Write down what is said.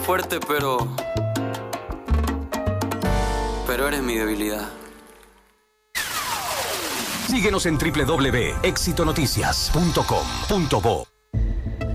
fuerte, pero eres mi debilidad. Síguenos en www.exitonoticias.com.bo.